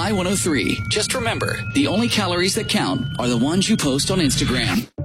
My 103. Just remember, the only calories that count are the ones you post on Instagram.